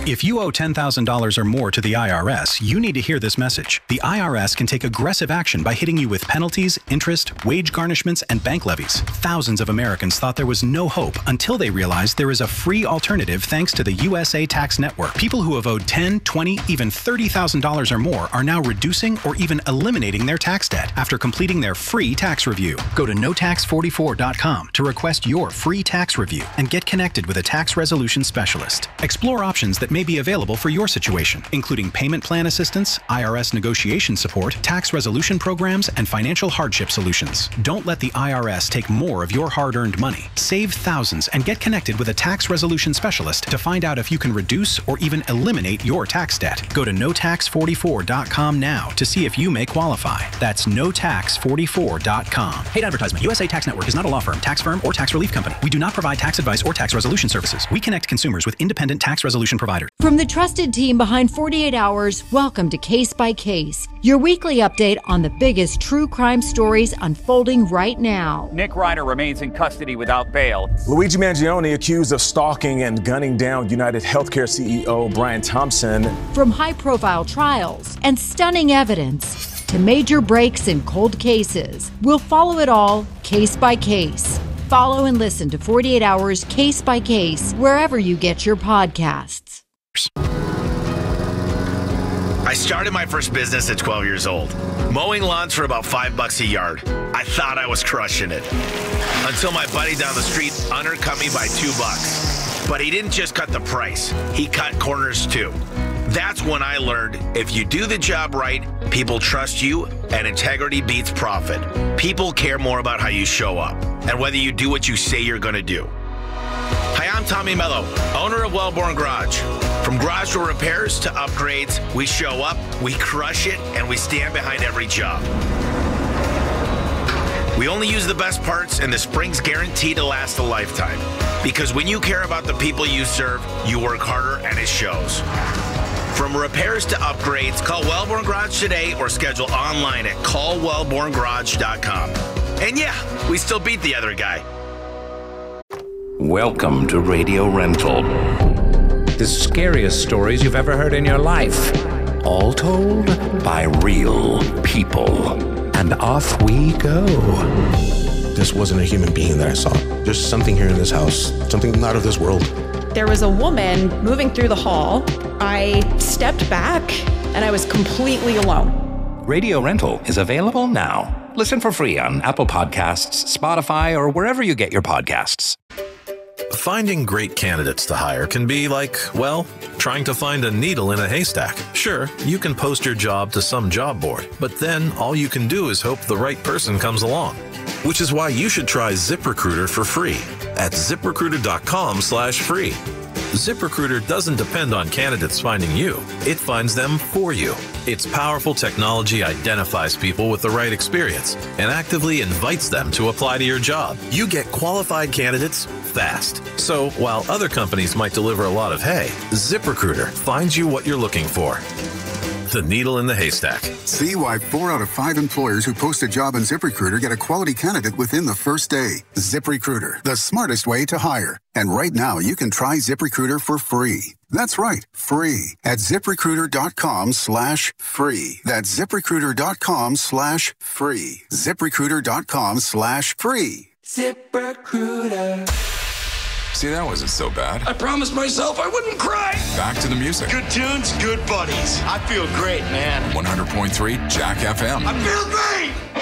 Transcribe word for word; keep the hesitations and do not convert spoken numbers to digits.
If you owe ten thousand dollars or more to the I R S, you need to hear this message. The I R S can take aggressive action by hitting you with penalties, interest, wage garnishments, and bank levies. Thousands of Americans thought there was no hope until they realized there is a free alternative thanks to the U S A Tax Network. People who have owed ten, twenty, even thirty thousand dollars or more are now reducing or even eliminating their tax debt after completing their free tax review. Go to no tax forty-four dot com to request your free tax review and get connected with a tax resolution specialist. Explore options that may be available for your situation, including payment plan assistance, I R S negotiation support, tax resolution programs, and financial hardship solutions. Don't let the I R S take more of your hard-earned money. Save thousands and get connected with a tax resolution specialist to find out if you can reduce or even eliminate your tax debt. Go to no tax forty-four dot com now to see if you may qualify. That's no tax forty-four dot com. Paid advertisement. U S A Tax Network is not a law firm, tax firm, or tax relief company. We do not provide tax advice or tax resolution services. We connect consumers with independent tax resolution providers. From the trusted team behind forty-eight hours, welcome to Case by Case, your weekly update on the biggest true crime stories unfolding right now. Nick Reiner remains in custody without bail. Luigi Mangione accused of stalking and gunning down United Healthcare C E O Brian Thompson. From high-profile trials and stunning evidence to major breaks in cold cases, we'll follow it all case by case. Follow and listen to forty-eight hours Case by Case wherever you get your podcasts. I started my first business at twelve years old, mowing lawns for about five bucks a yard. I thought I was crushing it until my buddy down the street undercut me by two bucks. But he didn't just cut the price, he cut corners too. That's when I learned if you do the job right, people trust you, and integrity beats profit. People care more about how you show up and whether you do what you say you're going to do. Hi, I'm Tommy Mello, owner of Wellborn Garage. From garage door repairs to upgrades, we show up, we crush it, and we stand behind every job. We only use the best parts, and the spring's guaranteed to last a lifetime. Because when you care about the people you serve, you work harder, and it shows. From repairs to upgrades, call Wellborn Garage today or schedule online at call wellborn garage dot com. And yeah, we still beat the other guy. Welcome to Radio Rental. The scariest stories you've ever heard in your life. All told by real people. And off we go. This wasn't a human being that I saw. There's something here in this house, something not of this world. There was a woman moving through the hall. I stepped back and I was completely alone. Radio Rental is available now. Listen for free on Apple Podcasts, Spotify, or wherever you get your podcasts. Finding great candidates to hire can be like, well, trying to find a needle in a haystack. Sure, you can post your job to some job board, but then all you can do is hope the right person comes along. Which is why you should try ZipRecruiter for free at zip recruiter dot com slash free. ZipRecruiter doesn't depend on candidates finding you. It finds them for you. Its powerful technology identifies people with the right experience and actively invites them to apply to your job. You get qualified candidates fast. So while other companies might deliver a lot of hay, ZipRecruiter finds you what you're looking for. The needle in the haystack. See why four out of five employers who post a job on ZipRecruiter get a quality candidate within the first day. ZipRecruiter, the smartest way to hire. And right now, you can try ZipRecruiter for free. That's right, free at zip recruiter dot com slash free. That's zip recruiter dot com slash free. zip recruiter dot com slash free. ZipRecruiter. See, that wasn't so bad. I promised myself I wouldn't cry. Back to the music. Good tunes, good buddies. I feel great, man. one hundred point three Jack F M. I feel great.